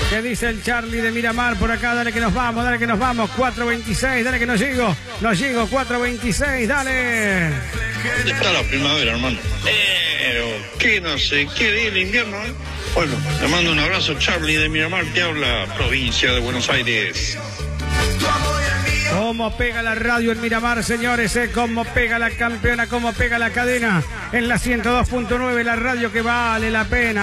¿Qué dice el Charlie de Miramar por acá? Dale que nos vamos, dale que nos vamos. 4.26, dale que no llego. No llego, 4.26, dale. ¿Dónde está la primavera, hermano? ¿Qué no sé? ¿Qué el invierno? Bueno, le mando un abrazo, Charlie de Miramar, que habla, provincia de Buenos Aires. Cómo pega la radio en Miramar, señores, cómo pega la campeona, cómo pega la cadena en la 102.9, la radio que vale la pena.